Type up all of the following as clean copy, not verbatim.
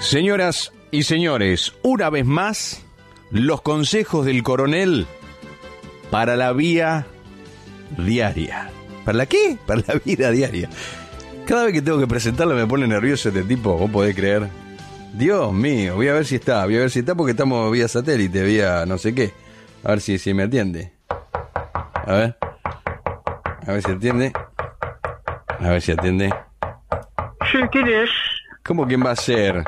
Señoras y señores, una vez más, los consejos del coronel para la vía diaria. ¿Para la qué? Para la vida diaria. Cada vez que tengo que presentarlo me pone nervioso este tipo, ¿vos podés creer? Dios mío, voy a ver si está porque estamos vía satélite, vía no sé qué. A ver si me atiende. A ver si atiende. A ver si atiende. Sí, ¿quién es? ¿Cómo quién va a ser?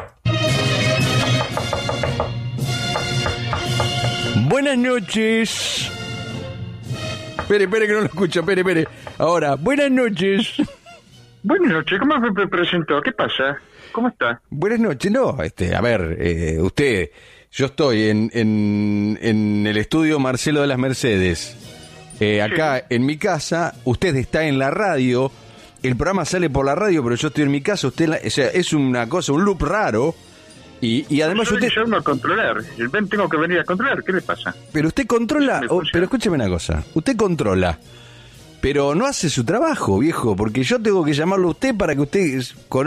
Buenas noches. Espere que no lo escucho, espere. Ahora, buenas noches. Buenas noches, ¿cómo me presentó? ¿Qué pasa? ¿Cómo está? Buenas noches, no, a ver, usted, yo estoy en el estudio Marcelo de las Mercedes, acá Sí. en mi casa, usted está en la radio, el programa sale por la radio, pero yo estoy en mi casa, o sea, es una cosa, un loop raro, y además Yo usted... yo vengo a controlar, tengo que venir a controlar, ¿qué le pasa? Pero usted controla, Me funciona. pero escúcheme una cosa, usted controla, pero no hace su trabajo, viejo, porque yo tengo que llamarlo a usted para que usted...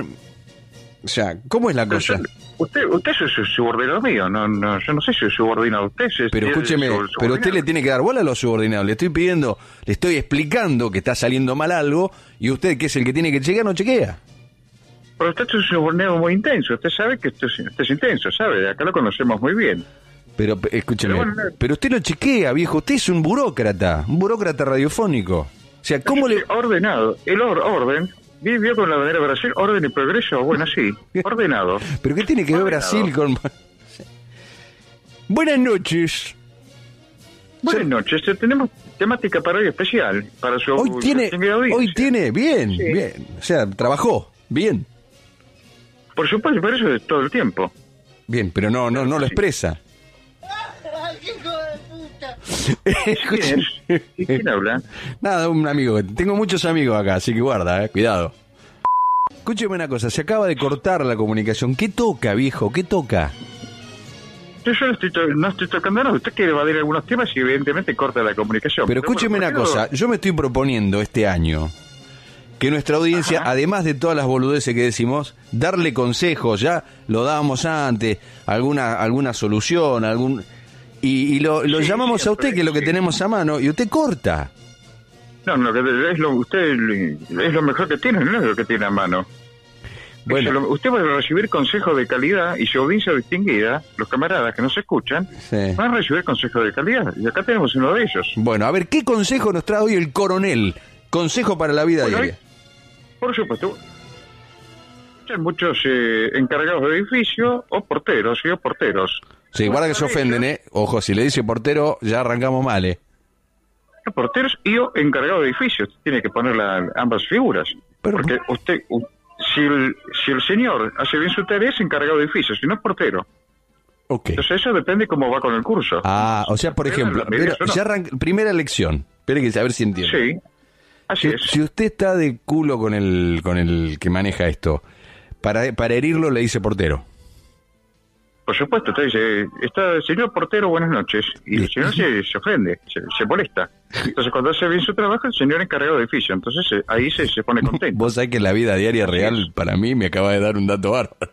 O sea, ¿cómo es la cosa? Usted es subordinado mío, no, yo no sé si es subordinado a usted. Pero escúcheme, pero usted le tiene que dar bola a los subordinados. Le estoy explicando que está saliendo mal algo y usted, que es el que tiene que chequear, no chequea. Pero usted es un subordinado muy intenso, usted sabe que usted es intenso, ¿sabe? Acá lo conocemos muy bien. Pero escúcheme, Pero bueno, pero usted no chequea, viejo. Usted es un burócrata radiofónico. O sea, ¿cómo le...? Ordenado, el orden, vivió con la bandera de Brasil, orden y progreso, bueno, sí, ordenado. ¿Pero qué tiene que ver Ordenado. Brasil con...? Buenas noches. Buenas noches, tenemos temática para hoy especial, para su Hoy tiene, distinguida audiencia. bien, Sí. bien. O sea, trabajó, bien. Por supuesto, por eso es todo el tiempo. Bien, pero no lo expresa. ¡Ay, qué hijo de puta! ¿Quién es? ¿Y quién habla? Nada, un amigo. Tengo muchos amigos acá, así que guarda, cuidado. Escúcheme una cosa, se acaba de cortar la comunicación. ¿Qué toca, viejo? ¿Qué toca? Yo no estoy tocando nada. Usted quiere evadir algunos temas y evidentemente corta la comunicación. Pero escúcheme bueno, una ¿por qué no? cosa, yo me estoy proponiendo este año que nuestra audiencia, Ajá. además de todas las boludeces que decimos, darle consejos, ya lo dábamos antes, alguna solución, y lo Sí, llamamos a siempre, usted, que es lo que sí. tenemos a mano, y usted corta. No, usted es lo mejor que tiene, no es lo que tiene a mano. Bueno, Usted va a recibir consejos de calidad y su audiencia distinguida, los camaradas que nos escuchan, sí. van a recibir consejos de calidad. Y acá tenemos uno de ellos. Bueno, a ver, ¿qué consejo nos trae hoy el coronel? Consejo para la vida Bueno, diaria. Por supuesto. Hay muchos encargados de edificio o porteros, ¿sí? O porteros. Sí, guarda que se ofenden, ¿eh? Ojo, si le dice portero, ya arrancamos mal, ¿eh? Porteros y o encargados de edificios. Tiene que poner ambas figuras. Pero- Porque si el señor hace bien su tarea, es encargado de edificios, si no es portero. Ok. Entonces eso depende cómo va con el curso. Ah, o sea, por ejemplo, pero ¿no? ya primera lección. Espere que a ver si entiendo. Sí, así es. Si usted está de culo con el que maneja esto, para herirlo le dice portero. Por supuesto, usted dice, señor portero, buenas noches. Y el señor se ofende, se molesta. Entonces cuando hace bien su trabajo, el señor encargado de edificio. Entonces ahí se pone contento. Vos sabés que la vida diaria Así real, es. para mí, me acaba de dar un dato bárbaro.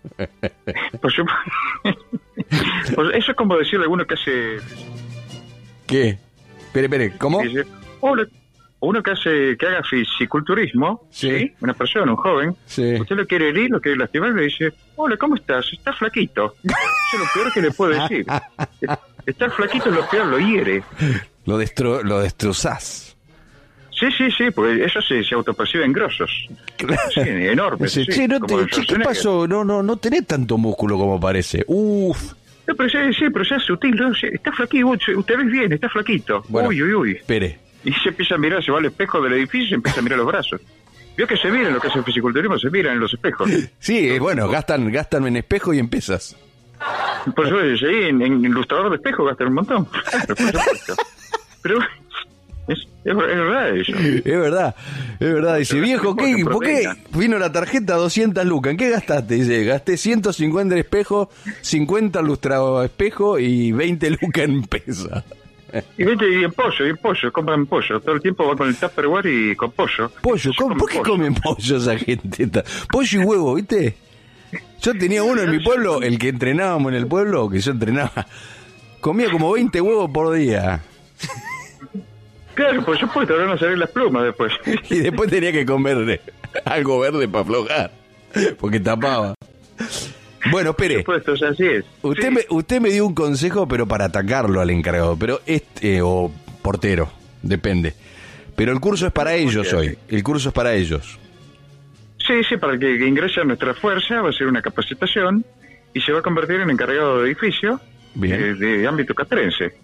Por supuesto. Pues eso es como decirle a uno que hace... ¿Qué? Espere, ¿cómo? Dice, hola, uno que haga fisiculturismo, Sí. ¿sí? Una persona, un joven, Sí. usted lo quiere herir, lo quiere lastimar, le dice, hola, ¿cómo estás? Estás flaquito. Eso es lo peor que le puedo decir. Estar flaquito es lo peor, lo hiere. Lo destrozás. Sí, porque ellos se autoperciben grosos. Sí, enormes. Dice, sí, che, como el ¿qué Schwarzenegger. pasó? No tenés tanto músculo como parece. Uf. No, pero pero sea sutil, ¿no? Está flaquito, usted ves bien, está flaquito. Bueno, Uy. Espere. Y se empieza a mirar, se va al espejo del edificio y se empieza a mirar los brazos. Vio que se miran lo que hace el fisiculturismo, se miran en los espejos. Sí, bueno, gastan en espejo y en pesas. Por supuesto, sí, en ilustrador de espejo gastan un montón. Claro, por supuesto. Pero es verdad eso. Es verdad. Dice, viejo, ¿qué? ¿Por qué vino la tarjeta 200 lucas? ¿En qué gastaste? Dice, gasté 150 en espejo, 50 lustrado espejo y 20 lucas en pesa. Y en pollo, compran pollo. Todo el tiempo va con el Tupperware y con pollo. Pollo, Entonces, ¿por qué comen pollo esa gente? Pollo y huevo, ¿viste? Yo tenía uno en mi pueblo, el que entrenábamos en el pueblo, que yo entrenaba, comía como 20 huevos por día. Claro, por supuesto, ahora no se ven las plumas después. Y después tenía que comer algo verde para aflojar, porque tapaba. Bueno, espere. Por supuesto, así es. Usted me dio un consejo, pero para atacarlo al encargado, pero o portero, depende. Pero el curso es para ellos hoy, el curso es para ellos. Sí, para que ingrese a nuestra fuerza, va a ser una capacitación y se va a convertir en encargado de edificio de ámbito castrense.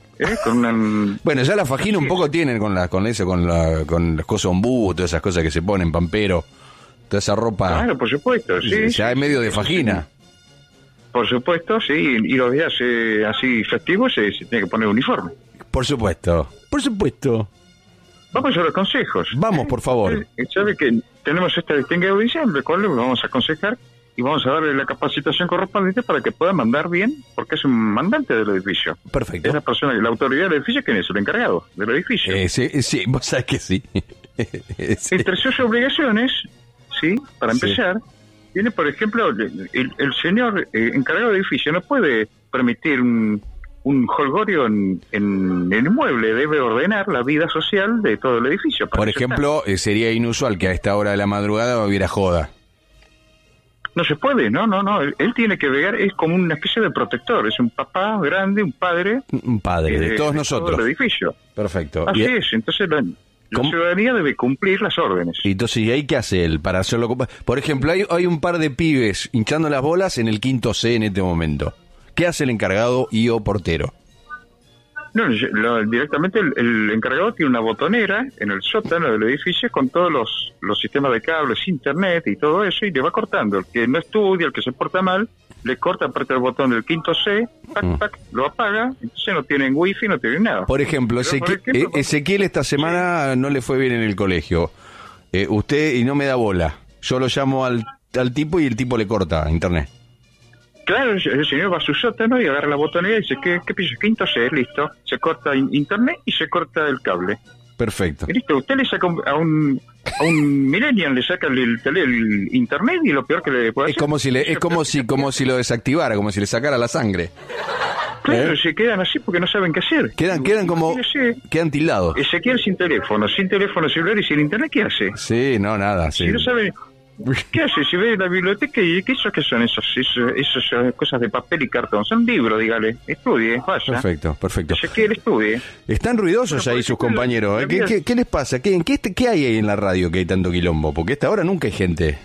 Bueno, ya la Fajín un poco tienen con las cosas ombú, todas esas cosas que se ponen, pampero, toda esa ropa. Claro, por supuesto, sí. Ya es medio de Fajina. Por supuesto, sí, y los días así festivos se tiene que poner uniforme. Por supuesto. Vamos a los consejos. Vamos, por favor. Sabe que tenemos esta distinguida audiencia en la cual le vamos a aconsejar y vamos a darle la capacitación correspondiente para que pueda mandar bien, porque es un mandante del edificio. Perfecto. Es la persona, la autoridad del edificio, ¿quién es? El encargado del edificio. Sí, vos sabés que sí. Sí. Entre sus obligaciones, sí, para empezar, tiene, por ejemplo, el señor encargado del edificio no puede permitir un jolgorio en el inmueble, debe ordenar la vida social de todo el edificio. Por ejemplo, sería inusual que a esta hora de la madrugada hubiera joda. No se puede, no. Él tiene que velar, es como una especie de protector, es un papá grande, un padre. Un padre, de todos nosotros. Todo el edificio. Perfecto. Así es, entonces la ciudadanía debe cumplir las órdenes. Y entonces, ¿y ahí qué hace él para hacerlo? Por ejemplo, hay un par de pibes hinchando las bolas en el 5º C en este momento. ¿Qué hace el encargado y o portero? No, directamente el encargado tiene una botonera en el sótano del edificio con todos los sistemas de cables, internet y todo eso, y le va cortando. El que no estudia, el que se porta mal, le corta aparte el botón del 5º C, pac, lo apaga, entonces no tienen wifi, no tienen nada. Por ejemplo, Ezequiel esta semana no le fue bien en el colegio. Usted, y no me da bola, yo lo llamo al tipo y el tipo le corta internet. Claro, el señor va a su sótano y agarra la botonera y dice, ¿qué piso? 5º C, listo. Se corta internet y se corta el cable. Perfecto. Y listo, usted le saca a un millennial, le saca el internet y lo peor que le puede hacer... Es como si lo desactivara, como si le sacara la sangre. Claro, se quedan así porque no saben qué hacer. Quedan tildados. Ezequiel sin teléfono celular y sin internet, ¿qué hace? Sí, no, nada. Sí. Si no sabe... ¿Qué hace? Si ve la biblioteca, ¿qué son esas cosas de papel y cartón? Son libros, dígale. Estudie, vaya. Perfecto. Ezequiel, estudie. Están ruidosos ahí sus compañeros. ¿Qué les pasa? ¿Qué hay ahí en la radio que hay tanto quilombo? Porque a esta hora nunca hay gente.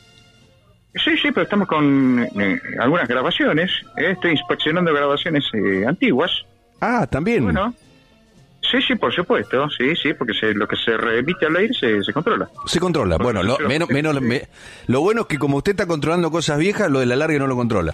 Sí, pero estamos con algunas grabaciones. Estoy inspeccionando grabaciones antiguas. Ah, ¿también? Bueno. Sí, por supuesto, sí, porque lo que se remite al aire se controla. Se controla, bueno, lo bueno es que como usted está controlando cosas viejas, lo del alargue no lo controla.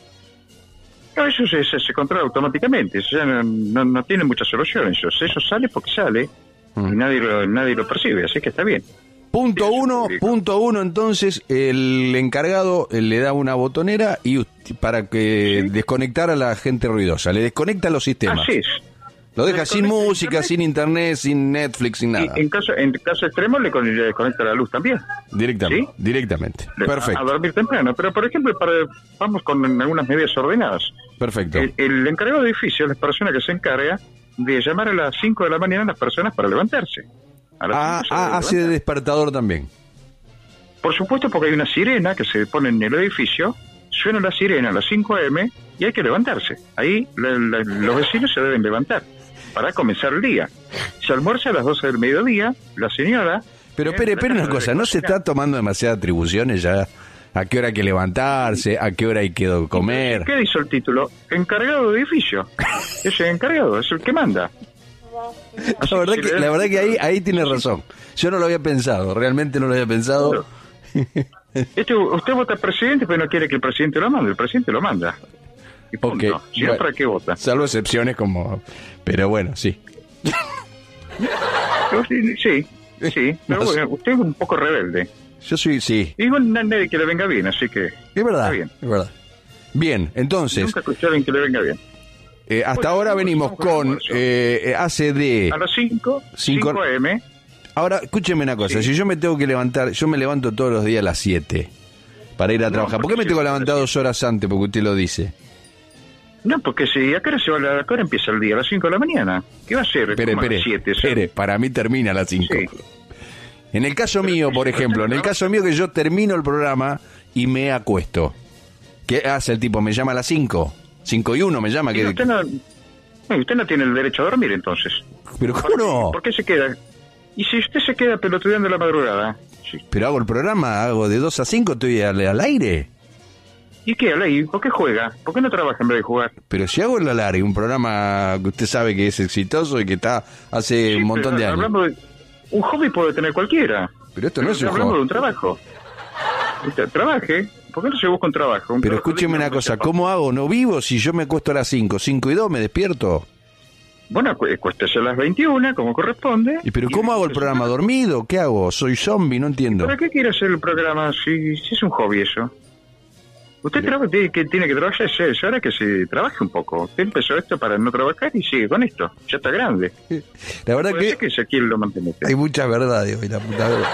No, eso se controla automáticamente, eso ya no tiene muchas soluciones, eso sale porque sale y nadie lo percibe, así que está bien. Punto uno, entonces, el encargado le da una botonera y para que desconectar a la gente ruidosa, le desconecta los sistemas. Así es. Lo deja sin música, sin internet, sin Netflix, sin nada. Y en caso extremo le desconecta la luz también. Directamente. Perfecto. A dormir temprano. Pero, por ejemplo, vamos con algunas medidas ordenadas. Perfecto. El encargado de edificio es la persona que se encarga de llamar a las 5 de la mañana a las personas para levantarse. Hace de despertador también. Por supuesto, porque hay una sirena que se pone en el edificio, suena la sirena a las 5 a.m. y hay que levantarse. Ahí los vecinos se deben levantar para comenzar el día. Se almuerza a las 12 del mediodía, la señora... Pero espere una cosa, ¿no se está tomando demasiadas atribuciones ya? ¿A qué hora hay que levantarse? ¿A qué hora hay que comer? ¿Qué dice el título? Encargado de edificio. Ese encargado, es el que manda. La verdad que ahí tiene razón. Yo no lo había pensado, realmente no lo había pensado. Usted vota presidente, pero no quiere que el presidente lo mande. El presidente lo manda. Y punto. Okay. Si no, ¿para qué vota? Salvo excepciones como... Pero bueno, sí. Sí. Pero bueno, usted es un poco rebelde. Yo soy, sí. Y igual nadie que le venga bien, así que... Es verdad, es verdad. Bien, entonces... Nunca escuché a alguien que le venga bien. Hasta ahora venimos con ACD... A las 5 a.m. Ahora, escúcheme una cosa. Si yo me tengo que levantar... Yo me levanto todos los días a las 7. para ir a trabajar. ¿Por qué me tengo que levantar 2 horas antes? Porque usted lo dice. No, porque si acá empieza el día a las 5 de la mañana. ¿Qué va a ser? Espere, para mí termina a las 5. Sí. En el caso mío, por ejemplo, en el caso mío que yo termino el programa y me acuesto. ¿Qué hace el tipo? ¿Me llama a las 5? 5 y 1 me llama. Que... Usted no tiene el derecho a dormir, entonces. ¿Pero cómo no? ¿Por qué se queda? ¿Y si usted se queda pelotudeando la madrugada? Sí. Pero hago el programa, hago de 2 a 5, estoy al aire. ¿Y qué? ¿Por qué juega? ¿Por qué no trabaja en vez de jugar? Pero si hago el alargue, un programa que usted sabe que es exitoso y que está hace un montón de años. Un hobby puede tener cualquiera. Pero esto no es un hobby. Hablamos de un trabajo. Usted trabaje. ¿Por qué no se busca un trabajo? Pero escúcheme una cosa, ¿cómo hago? ¿No vivo si yo me acuesto a las 5? 5 y 2 me despierto. Bueno, acuéstese a las 21, como corresponde. ¿Pero cómo hago el programa? ¿Dormido? ¿Qué hago? ¿Soy zombie? No entiendo. ¿Para qué quiere hacer el programa si es un hobby eso? Usted tiene que trabajar, es hora que se trabaje un poco. Usted empezó esto para no trabajar y sigue con esto. Ya está grande. La verdad que es aquí lo mantiene. Hay mucha verdad, hoy, la puta verdad.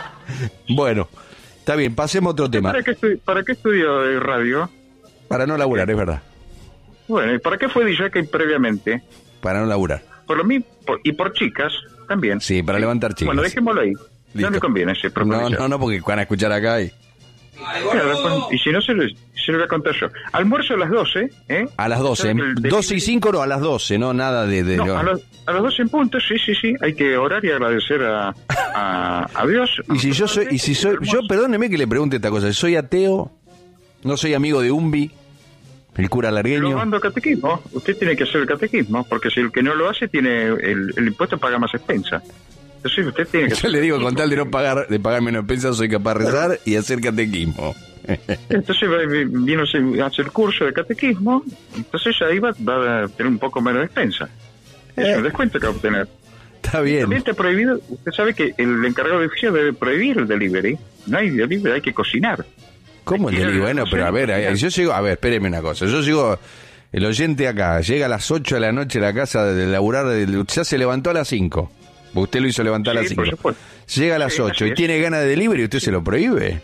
Bueno, está bien, pasemos a otro tema. ¿Para qué estudió radio? Para no laburar, es verdad. Bueno, ¿y para qué fue DJ previamente? Para no laburar. Por lo mismo, y por chicas también. Sí, para levantar chicas. Bueno, dejémoslo ahí. Listo. No le conviene ese problema. No, porque van a escuchar acá y... Claro, pues, y si no, se lo voy a contar yo. Almuerzo a las 12, ¿eh? A las 12. 12 y 5 no, a las 12, no nada de... No, a las 12 en punto, sí. Hay que orar y agradecer a Dios. Y si yo soy... Yo, perdóneme que le pregunte esta cosa. ¿Soy ateo? ¿No soy amigo de Umbi? ¿El cura largueño? Lo mando catequismo. Usted tiene que hacer el catequismo, porque si el que no lo hace tiene el impuesto paga más expensa. Entonces usted tiene que... Yo le digo, con tal de no pagar menos expensas, soy capaz de rezar y hacer catequismo. Entonces vino a hacer el curso de catequismo, entonces ahí va a tener un poco menos de expensa. Es un descuento que va a obtener. Está bien. También está prohibido, usted sabe que el encargado de oficio debe prohibir el delivery. No hay delivery, hay que cocinar. ¿Cómo el delivery? Bueno, pero a ver, yo llego, espéreme una cosa, yo llego, el oyente acá, llega a las 8 de la noche a la casa de laburar, ya se levantó a las 5. Usted lo hizo levantar a las 5. Llega a las 8 y tiene ganas de delivery, ¿usted se lo prohíbe?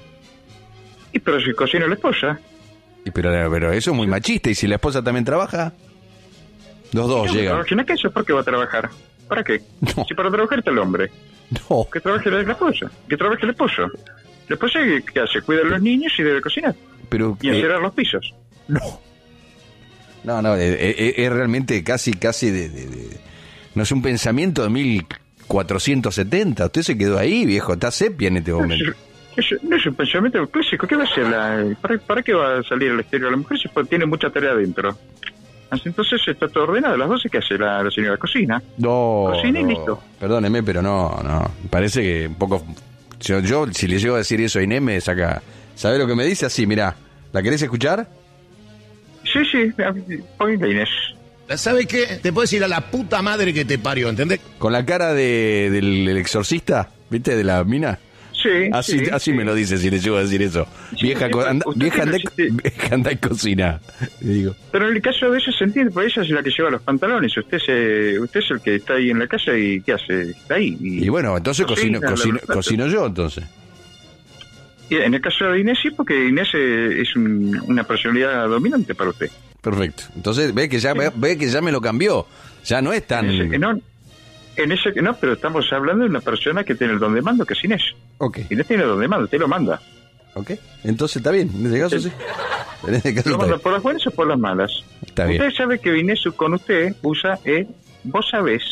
Y pero si cocina la esposa. Pero eso es muy machista. ¿Y si la esposa también trabaja? Los dos llegan. ¿En qué eso? ¿Por qué va a trabajar? ¿Para qué? No. Si para trabajar está el hombre. No. Que trabaje la esposa. Que trabaje el esposo. La esposa, ¿qué hace? Cuida a los niños y debe cocinar. Y encerar los pisos. No, es realmente casi no es un pensamiento de 1470. Usted se quedó ahí, viejo. Está sepia en este momento. No es un pensamiento clásico. ¿Qué va a hacer? ¿Para qué va a salir al exterior? La mujer tiene mucha tarea adentro. Entonces está todo ordenado. A las 12, ¿qué hace la señora? Cocina. Cocina y listo. Perdóneme, pero no. Parece que un poco... Yo si le llego a decir eso a Inés, me saca... ¿Sabe lo que me dice? Así, mirá. ¿La querés escuchar? Sí. Ponga Inés. ¿Sabe qué? Te puedes ir a la puta madre que te parió, ¿entendés? Con la cara del exorcista, ¿viste? De la mina. Sí. Así me lo dice si le llego a decir eso. Sí, vieja, anda y cocina. Le digo. Pero en el caso de eso se entiende, porque ella es la que lleva los pantalones. Usted es el que está ahí en la casa y ¿qué hace? Está ahí. Y bueno, entonces cocino yo, entonces. Y en el caso de Inés sí, porque Inés es una personalidad dominante para usted. Perfecto. Entonces ve que ya me lo cambió. Ya no es tan... No, pero estamos hablando de una persona que tiene el don de mando, que es Inés. Okay. Inés tiene el don de mando, usted lo manda. Ok, entonces está bien, en ese caso sí. En ese caso lo manda por las buenas o por las malas. Está bien. Usted sabe que Inés con usted usa vos sabés.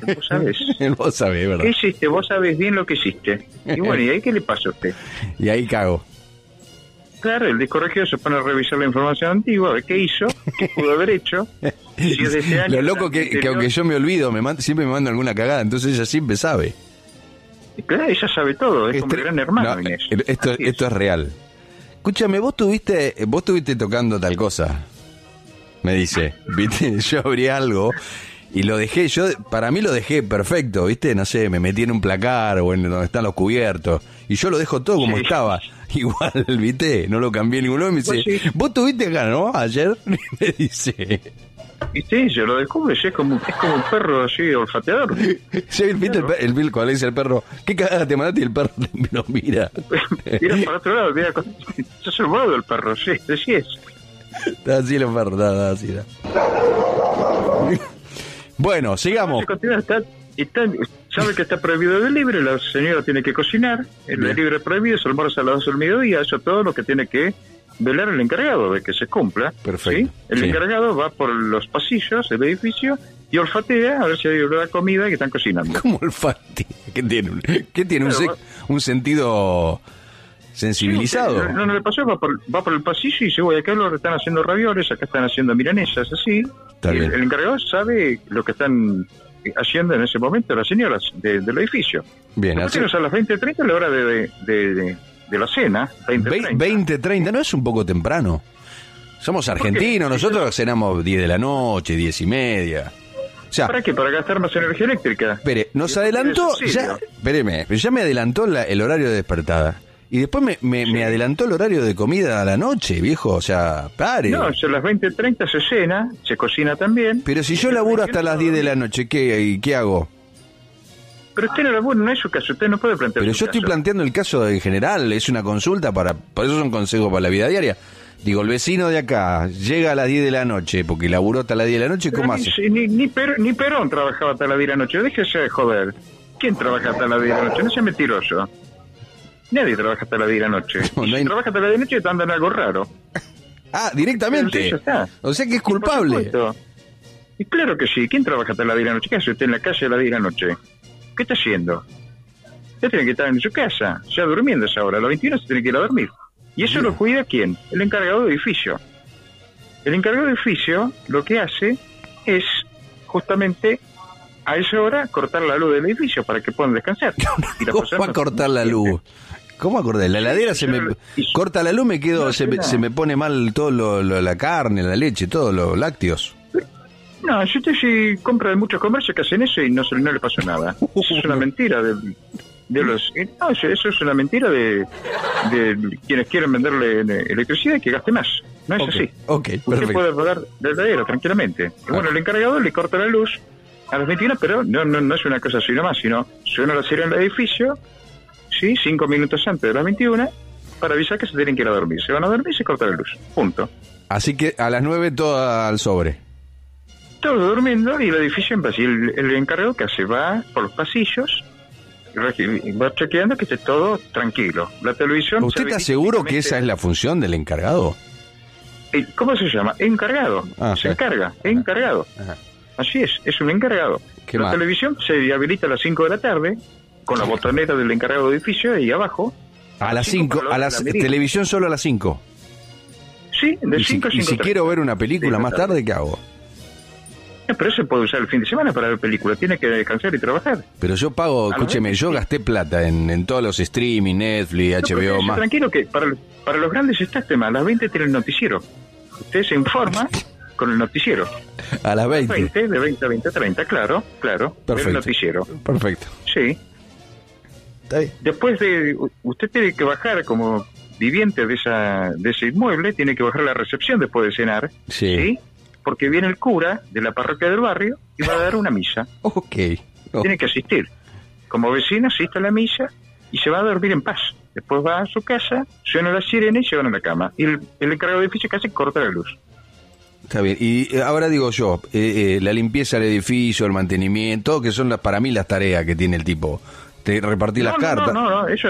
Vos sabés, ¿verdad? ¿Qué hiciste? Vos sabés bien lo que hiciste. Y bueno, ¿y ahí qué le pasa a usted? Y ahí cago. Claro, el disco regido se pone a revisar la información antigua, a ver qué hizo, qué pudo haber hecho. Si es de ese año, lo loco que aunque yo me olvido, siempre me manda alguna cagada, entonces ella siempre sabe. Claro, ella sabe todo, es como el gran hermano, no, Inés. Esto es real. Escúchame, vos estuviste tocando tal cosa, me dice, ¿viste? Yo abrí algo y lo dejé, para mí lo dejé perfecto, ¿viste? No sé, me metí en un placar o en donde están los cubiertos y yo lo dejo todo como estaba. Igual, ¿viste? No lo cambié en ningún lado. Me dice, ¿vos tuviste acá, no? Ayer. Me dice. Y sí, se lo descubre, es como un perro así olfateador. Sí, ¿viste el Bill cuando le dice al perro, qué cagada te mandaste? Y el perro lo mira. Mira para otro lado, mira, se ha salvado el perro, sí, así es. Está así el perro, está así. Bueno, sigamos. Sabe que está prohibido el delivery, la señora tiene que cocinar, el delivery es prohibido, se almuerza a las 12 del mediodía, eso es todo lo que tiene que velar el encargado de que se cumpla. Perfecto. ¿Sí? El encargado va por los pasillos del edificio y olfatea a ver si hay olor a comida que están cocinando. ¿Cómo olfatea? ¿Qué tiene? ¿Un sentido sensibilizado? Sí, no le pasó, va por el pasillo y dice, acá lo están haciendo ravioles, acá están haciendo milanesas, así. Está bien. El encargado sabe lo que están haciendo en ese momento las señoras del edificio. Bien, así. A las 20:30 la hora de la cena. 20:30, ¿no es un poco temprano? Somos argentinos, nosotros cenamos 10 de la noche, 10:30. O sea, ¿para qué? Para gastar más energía eléctrica. Espere, nos adelantó, espéreme, ya me adelantó el horario de despertada. Y después me adelantó el horario de comida a la noche, viejo, o sea, pare. No, a las 20:30 se cena, se cocina también. Pero si yo laburo hasta las 10 de la noche, ¿qué hago? Pero usted no labura, no es su caso, usted no puede plantear Pero su yo caso. estoy planteando el caso en general, es una consulta por eso es un consejo para la vida diaria. Digo, el vecino de acá llega a las 10 de la noche, porque laburó hasta las 10 de la noche, ¿cómo hace? Ni Perón trabajaba hasta las 10 de la noche, déjese de joder. ¿Quién trabaja hasta las 10 de la noche? No sea mentiroso. Nadie trabaja hasta las 10 de la noche. No, si trabaja hasta las 10 de la noche, te andan algo raro. Ah, directamente. Sí, ya está. O sea que es culpable. Y claro que sí. ¿Quién trabaja hasta las 10 de la noche? ¿Qué hace usted en la calle a las 10 de la noche? ¿Qué está haciendo? Usted tiene que estar en su casa, ya durmiendo a esa hora. A las 21 se tiene que ir a dormir. ¿Y eso lo cuida quién? El encargado de edificio. El encargado de edificio lo que hace es justamente a esa hora cortar la luz del edificio para que puedan descansar. ¿Cómo va a cortar la luz? ¿Cómo acordé? La heladera corta la luz, me quedo, se me pone mal todo la carne, la leche, todos los lácteos. No, si usted compra de muchos comercios que hacen eso y no le pasó nada. Eso es una mentira de los... No, eso es una mentira de quienes quieren venderle electricidad y que gaste más. No es así. Perfecto. Usted puede pagar de heladera tranquilamente. Y bueno, el encargado le corta la luz a las 21, pero no es una cosa así nomás, sino suena la sirena del edificio, ¿sí? 5 minutos antes de las 21, para avisar que se tienen que ir a dormir. Se van a dormir y se corta la luz. Punto. Así que a las 9 todo al sobre. Todo durmiendo y el edificio en paz. Y el encargado que hace va por los pasillos y va chequeando que esté todo tranquilo. La televisión... ¿Usted está seguro que esa es la función del encargado? ¿Cómo se llama? Encargado. Se encarga, encargado. Ajá. Así es un encargado. La televisión se habilita a las 5 de la tarde con la botonera del encargado de edificio ahí abajo. A las 5, televisión solo a las 5. Sí, de 5 a 5. Y si quiero ver una película más tarde, ¿qué hago? No, pero eso puede usar el fin de semana para ver películas, tiene que descansar y trabajar. Pero yo pago, escúcheme, yo gasté plata en todos los streaming, Netflix, HBO, más. Tranquilo que para los grandes está este tema, a las 20 tiene el noticiero. Usted se informa con el noticiero. A las 20. De 20 a 20:30, claro. Perfecto. El noticiero. Perfecto. Sí. Está bien. Después usted tiene que bajar como viviente de ese inmueble, tiene que bajar a la recepción después de cenar. Sí. Porque viene el cura de la parroquia del barrio y va a dar una misa. Tiene que asistir. Como vecino asiste a la misa y se va a dormir en paz. Después va a su casa, suena la sirena y se van a la cama. Y el encargado de edificio casi corta la luz. Está bien. Y ahora digo yo, la limpieza del edificio, el mantenimiento, que son para mí las tareas que tiene el tipo. Te repartí las cartas. No, eso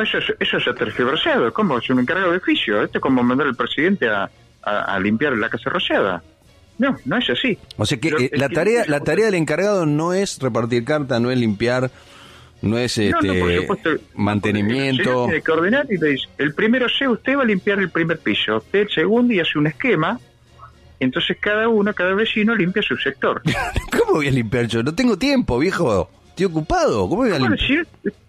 es tergiversado. ¿Cómo? Es un encargado de edificio. Esto es como mandar al presidente a limpiar la casa rociada. No es así. O sea que la tarea del encargado no es repartir cartas, no es limpiar, no es por supuesto, mantenimiento. Tiene que ordenar y le dice, el primero usted va a limpiar el primer piso, usted el segundo y hace un esquema. Entonces cada vecino limpia su sector. ¿Cómo voy a limpiar yo? No tengo tiempo, viejo. Estoy ocupado. ¿Cómo voy a limpiar?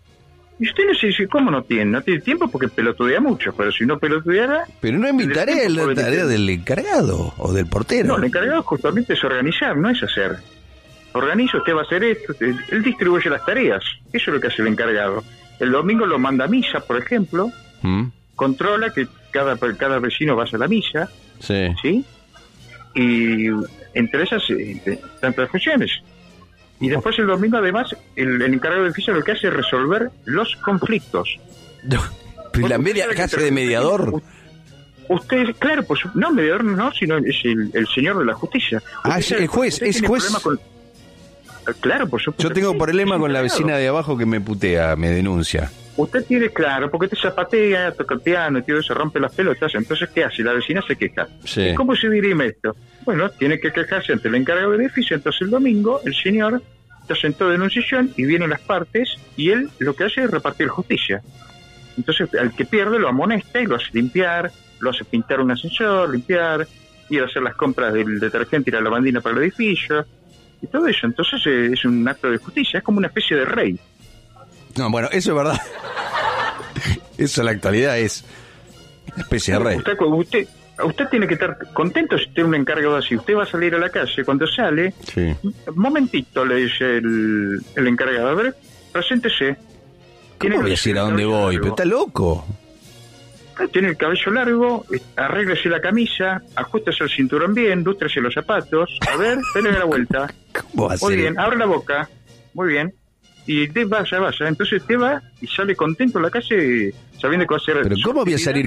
Y usted no sé cómo no tiene tiempo porque pelotudea mucho, pero si no pelotudeara... Pero no es mi tarea, es la tarea del encargado o del portero. No, el encargado justamente es organizar, no es hacer. Organiza, usted va a hacer esto, él distribuye las tareas, eso es lo que hace el encargado. El domingo lo manda a misa, por ejemplo, controla que cada vecino vaya a la misa, ¿sí? y entre esas tantas funciones. Y después el domingo, además, el encargado de edificio lo que hace es resolver los conflictos. Pero la media casa de mediador. Usted, claro, pues no, mediador no, sino es el señor de la justicia. El juez, es juez. Claro, por supuesto. Yo tengo problema con la vecina de abajo que me putea, me denuncia. Usted tiene, claro, porque te zapatea, toca el piano y todo eso, rompe las pelotas. Entonces, ¿qué hace? La vecina se queja. Sí. ¿Cómo se dirime esto? Bueno, tiene que quejarse ante el encargado del edificio. Entonces, el domingo, el señor está sentado en una sillón y vienen las partes y él lo que hace es repartir justicia. Entonces, al que pierde lo amonesta y lo hace limpiar, lo hace pintar un ascensor, limpiar, ir a hacer las compras del detergente y la lavandina para el edificio y todo eso. Entonces, es un acto de justicia, es como una especie de rey. No, bueno, eso es verdad. Eso en la actualidad es una especie de rey. Usted tiene que estar contento si tiene un encargado así. Usted va a salir a la calle, cuando sale, Sí. un momentito le dice el encargado, a ver, preséntese. ¿Cómo voy a decir a dónde voy? Pero está loco. Tiene el cabello largo, arréglese la camisa, ajuéstese el cinturón bien, lústrese los zapatos, a ver, dele la vuelta. ¿Cómo va a ser? Muy bien, abre la boca, muy bien. Y vaya. Entonces usted va y sale contento a la calle sabiendo que va a ser... Pero ¿cómo voy a salir